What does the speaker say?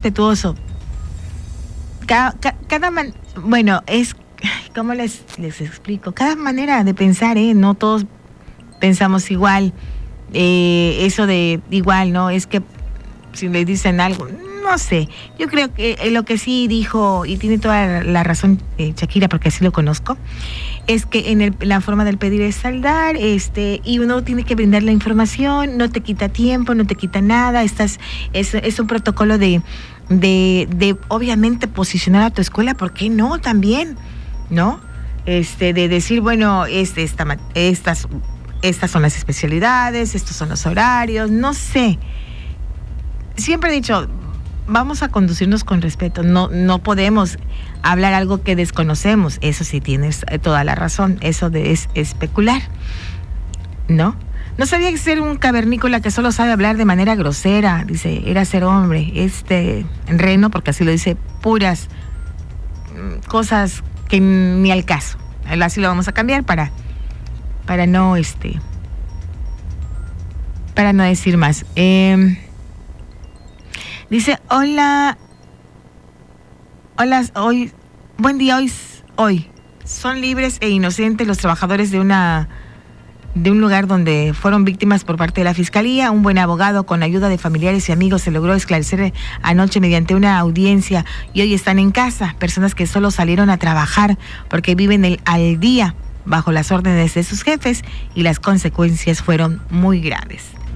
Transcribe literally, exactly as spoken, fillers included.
respetuoso. Cada, cada man, bueno, es, ¿cómo les, les explico? Cada manera de pensar, ¿eh? No todos pensamos igual. Eh, eso de igual, ¿no? Es que si le dicen algo, no sé. Yo creo que eh, lo que sí dijo, y tiene toda la razón eh, Shakira, porque así lo conozco, es que en el, la forma del pedir es saldar, este, y uno tiene que brindar la información, no te quita tiempo, no te quita nada, estás, es, es un protocolo de, de, de obviamente posicionar a tu escuela, ¿por qué no? También, ¿no? Este, de decir, bueno, este, esta, estas, estas son las especialidades, estos son los horarios, no sé. Siempre he dicho, vamos a conducirnos con respeto, no, no podemos hablar algo que desconocemos, eso sí tienes toda la razón, eso de es especular, ¿no? No sabía que ser un cavernícola que solo sabe hablar de manera grosera, dice, era ser hombre, este reno, porque así lo dice, puras cosas que ni al caso, así lo vamos a cambiar para, para no, este, para no decir más. Eh, Dice, hola, hola, hoy, buen día, hoy, hoy, son libres e inocentes los trabajadores de una, de un lugar donde fueron víctimas por parte de la Fiscalía. Un buen abogado con ayuda de familiares y amigos se logró esclarecer anoche mediante una audiencia y hoy están en casa, personas que solo salieron a trabajar porque viven el, al día bajo las órdenes de sus jefes y las consecuencias fueron muy graves.